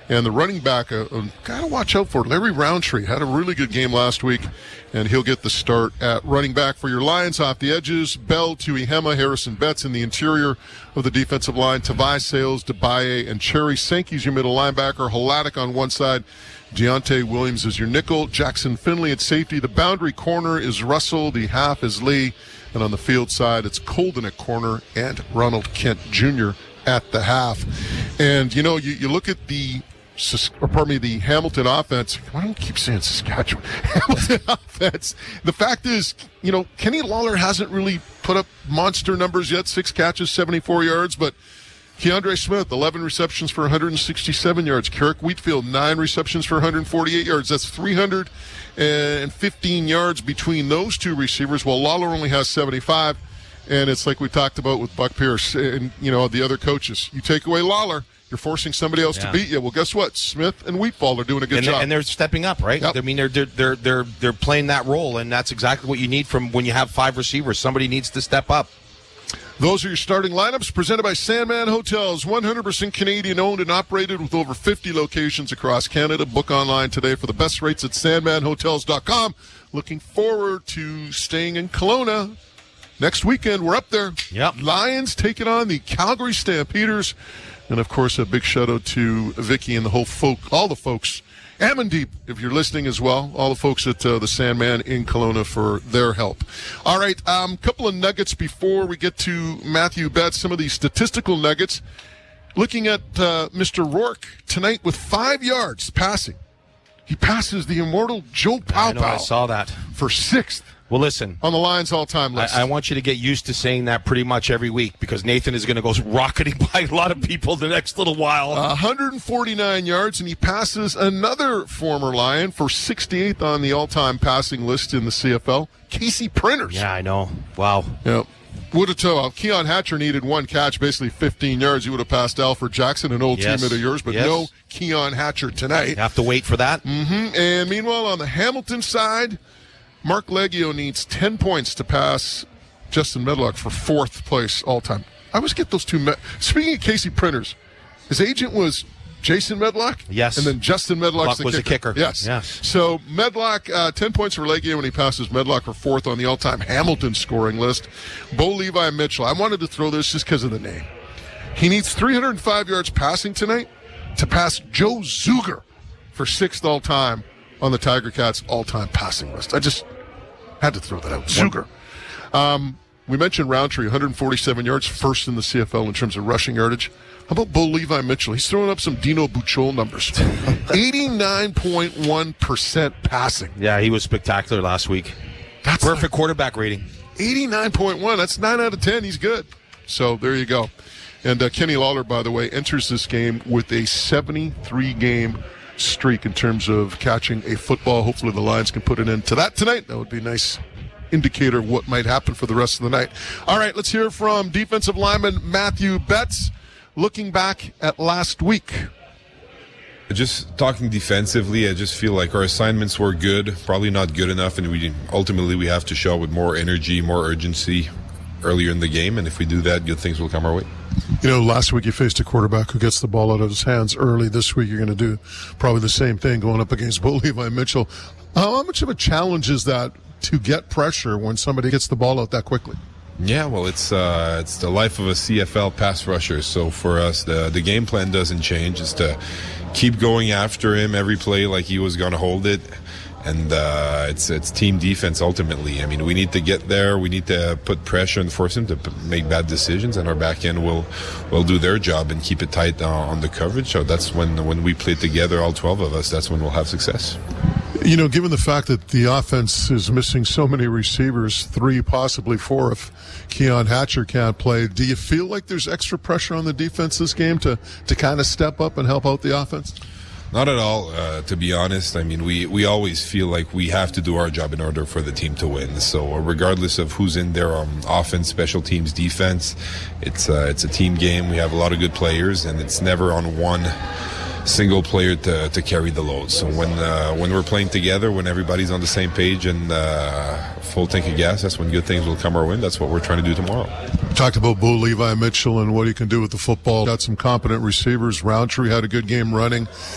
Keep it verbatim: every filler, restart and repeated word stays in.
And the running back, uh, uh, got to watch out for Larry Roundtree. Had a really good game last week, and he'll get the start at running back for your Lions. Off the edges, Bell, Tuihema, Harrison Betts in the interior of the defensive line. Tavai Sales, Debaye, and Cherry. Sankey's your middle linebacker. Holatic on one side. Deontay Williams is your nickel. Jackson Finley at safety. The boundary corner is Russell. The half is Lee. And on the field side, it's Colden at corner and Ronald Kent Junior at the half. And, you know, you, you look at the or pardon me, the Hamilton offense. Why don't I keep saying Saskatchewan? Hamilton offense. The fact is, you know, Kenny Lawler hasn't really put up monster numbers yet. Six catches, seventy-four yards. But Keandre Smith, eleven receptions for one hundred sixty-seven yards. Carrick Wheatfield, nine receptions for one hundred forty-eight yards. That's three hundred fifteen yards between those two receivers, while Lawler only has seventy-five. And it's like we talked about with Buck Pierce and, you know, the other coaches. You take away Lawler, you're forcing somebody else yeah. to beat you. Well, guess what? Smith and Wheatfall are doing a good and job, they're, and they're stepping up, right? Yep. I mean, they're they're they're they're they're playing that role, and that's exactly what you need from when you have five receivers. Somebody needs to step up. Those are your starting lineups presented by Sandman Hotels, one hundred percent Canadian owned and operated with over fifty locations across Canada. Book online today for the best rates at sandman hotels dot com. Looking forward to staying in Kelowna. Next weekend, we're up there. Yep. Lions taking on the Calgary Stampeders. And, of course, a big shout-out to Vicky and the whole folk, all the folks, Amandeep, if you're listening as well, all the folks at uh, the Sandman in Kelowna for their help. All right, a um, couple of nuggets before we get to Matthew Betts, some of these statistical nuggets. Looking at uh, Mister Rourke tonight with five yards passing. He passes the immortal Joe Pau I know, I saw that. For sixth. Well, listen. On the Lions all-time list. I, I want you to get used to saying that pretty much every week because Nathan is going to go rocketing by a lot of people the next little while. one hundred forty-nine yards, and he passes another former Lion for sixty-eighth on the all-time passing list in the C F L, Casey Printers. Yeah, I know. Wow. Yep. Would have told Keon Hatcher needed one catch, basically fifteen yards. He would have passed Alfred Jackson, an old yes. teammate of yours, but yes. no Keon Hatcher tonight. You have to wait for that. Mm-hmm. And meanwhile, on the Hamilton side, Mark Leggio needs ten points to pass Justin Medlock for fourth place all-time. I always get those two. Me- Speaking of Casey Printers, his agent was Jason Medlock. Yes. And then Justin Medlock's Medlock the was kicker. a kicker. Yes. Yes. So Medlock, uh, ten points for Leggio when he passes Medlock for fourth on the all-time Hamilton scoring list. Bo Levi Mitchell. I wanted to throw this just because of the name. He needs three hundred five yards passing tonight to pass Joe Zuger for sixth all-time on the Tiger Cats all-time passing list. I just had to throw that out. Zuger. Um, we mentioned Roundtree, one hundred forty-seven yards, first in the C F L in terms of rushing yardage. How about Bo Levi Mitchell? He's throwing up some Dino Buchol numbers. eighty-nine point one percent passing. Yeah, he was spectacular last week. That's perfect like quarterback rating. eighty-nine point one. That's nine out of ten. He's good. So there you go. And uh, Kenny Lawler, by the way, enters this game with a seventy-three game streak in terms of catching a football. Hopefully the Lions can put an end to that tonight. That would be a nice indicator of what might happen for the rest of the night. All right, let's hear from defensive lineman Matthew Betts. Looking back at last week. Just talking defensively, I just feel like our assignments were good, probably not good enough, and we ultimately we have to show with more energy, more urgency earlier in the game, and if we do that, good things will come our way. You know, last week you faced a quarterback who gets the ball out of his hands early. This week you're going to do probably the same thing going up against Bo Levi Mitchell. How much of a challenge is that to get pressure when somebody gets the ball out that quickly? Yeah, well, it's uh, it's the life of a C F L pass rusher. So for us, the the game plan doesn't change. It's to keep going after him every play like he was going to hold it. And uh, it's it's team defense ultimately. I mean, we need to get there. We need to put pressure and force him to p- make bad decisions, and our back end will will do their job and keep it tight uh, on the coverage. So that's when when we play together, all twelve of us. That's when we'll have success. You know, given the fact that the offense is missing so many receivers, three, possibly four, if Keon Hatcher can't play, do you feel like there's extra pressure on the defense this game to to kind of step up and help out the offense? Not at all, uh, to be honest. I mean, we, we always feel like we have to do our job in order for the team to win. So uh, regardless of who's in there on offense, special teams, defense, it's, uh, it's a team game. We have a lot of good players, and it's never on one single player to, to carry the load. So when uh, when we're playing together, when everybody's on the same page and uh, full tank of gas, that's when good things will come our way. That's what we're trying to do tomorrow. Talked about Bo Levi Mitchell and what he can do with the football. Got some competent receivers. Roundtree had a good game running.